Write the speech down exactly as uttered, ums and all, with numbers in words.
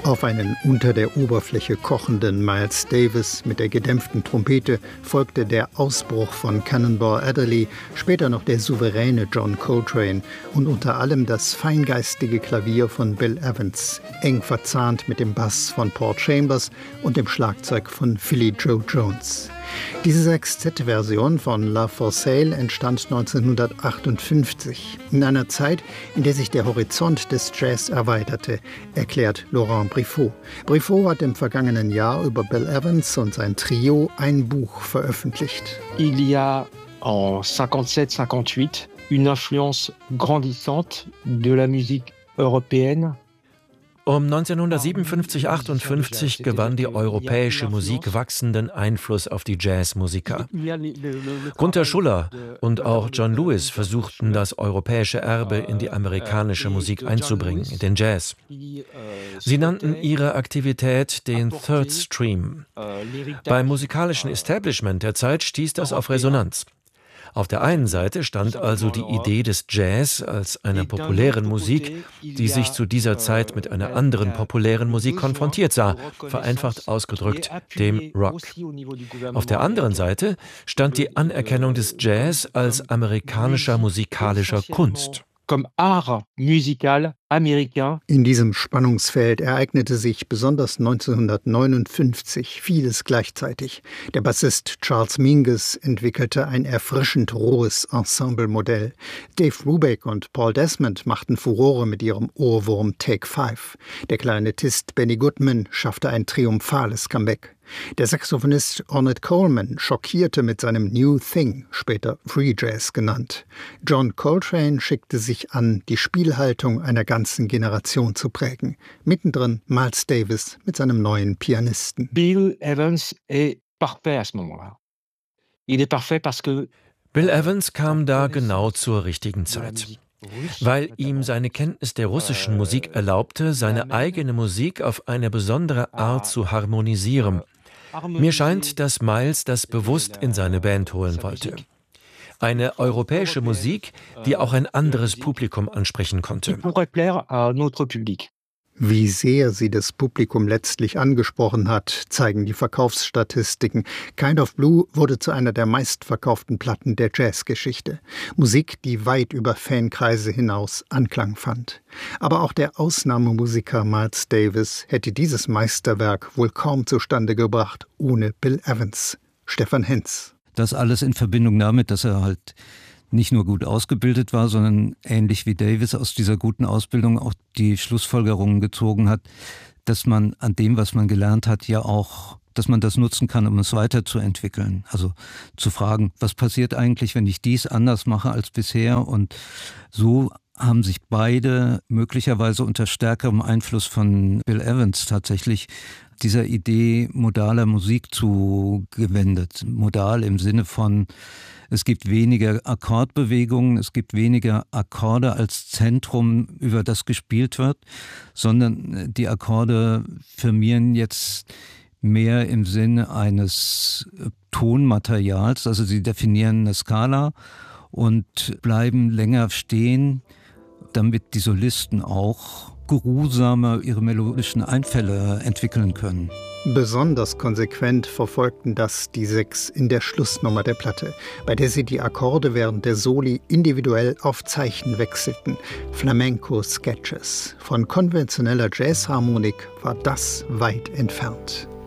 Auf einen unter der Oberfläche kochenden Miles Davis mit der gedämpften Trompete folgte der Ausbruch von Cannonball Adderley, später noch der souveräne John Coltrane und unter allem das feingeistige Klavier von Bill Evans, eng verzahnt mit dem Bass von Paul Chambers und dem Schlagzeug von Philly Joe Jones. Diese Sextett-Version von Love for Sale entstand neunzehnhundertachtundfünfzig, in einer Zeit, in der sich der Horizont des Jazz erweiterte, erklärt Laurent Briffaut. Briffaut hat im vergangenen Jahr über Bill Evans und sein Trio ein Buch veröffentlicht. Il y a en cinquante-sept cinquante-huit une influence grandissante de la musique européenne. Um neunzehnhundertsiebenundfünfzig achtundfünfzig gewann die europäische Musik wachsenden Einfluss auf die Jazzmusiker. Gunther Schuller und auch John Lewis versuchten, das europäische Erbe in die amerikanische Musik einzubringen, in den Jazz. Sie nannten ihre Aktivität den Third Stream. Beim musikalischen Establishment der Zeit stieß das auf Resonanz. Auf der einen Seite stand also die Idee des Jazz als einer populären Musik, die sich zu dieser Zeit mit einer anderen populären Musik konfrontiert sah, vereinfacht ausgedrückt, dem Rock. Auf der anderen Seite stand die Anerkennung des Jazz als amerikanischer musikalischer Kunst. Comme art musical américain. In diesem Spannungsfeld ereignete sich besonders neunzehnhundertneunundfünfzig vieles gleichzeitig. Der Bassist Charles Mingus entwickelte ein erfrischend rohes Ensemblemodell. Dave Brubeck und Paul Desmond machten Furore mit ihrem Ohrwurm Take Five. Der Klarinettist Benny Goodman schaffte ein triumphales Comeback. Der Saxophonist Ornette Coleman schockierte mit seinem New Thing, später Free Jazz genannt. John Coltrane schickte sich an, die Spielhaltung einer ganzen Generation zu prägen. Mittendrin Miles Davis mit seinem neuen Pianisten. Bill Evans est parfait à ce moment-là. Il est parfait parce que Bill Evans kam da genau zur richtigen Zeit, weil ihm seine Kenntnis der russischen Musik erlaubte, seine eigene Musik auf eine besondere Art zu harmonisieren. Mir scheint, dass Miles das bewusst in seine Band holen wollte. Eine europäische Musik, die auch ein anderes Publikum ansprechen konnte. Wie sehr sie das Publikum letztlich angesprochen hat, zeigen die Verkaufsstatistiken. Kind of Blue wurde zu einer der meistverkauften Platten der Jazzgeschichte. Musik, die weit über Fankreise hinaus Anklang fand. Aber auch der Ausnahmemusiker Miles Davis hätte dieses Meisterwerk wohl kaum zustande gebracht ohne Bill Evans. Stefan Henz. Das alles in Verbindung damit, dass er halt nicht nur gut ausgebildet war, sondern ähnlich wie Davis aus dieser guten Ausbildung auch die Schlussfolgerungen gezogen hat, dass man an dem, was man gelernt hat, ja auch, dass man das nutzen kann, um es weiterzuentwickeln. Also zu fragen, was passiert eigentlich, wenn ich dies anders mache als bisher? Und so haben sich beide möglicherweise unter stärkerem Einfluss von Bill Evans tatsächlich dieser Idee modaler Musik zugewendet. Modal im Sinne von, es gibt weniger Akkordbewegungen, es gibt weniger Akkorde als Zentrum, über das gespielt wird, sondern die Akkorde firmieren jetzt mehr im Sinne eines Tonmaterials, also sie definieren eine Skala und bleiben länger stehen, damit die Solisten auch geruhsamer ihre melodischen Einfälle entwickeln können. Besonders konsequent verfolgten das die Sechs in der Schlussnummer der Platte, bei der sie die Akkorde während der Soli individuell auf Zeichen wechselten. Flamenco-Sketches. Von konventioneller Jazzharmonik war das weit entfernt.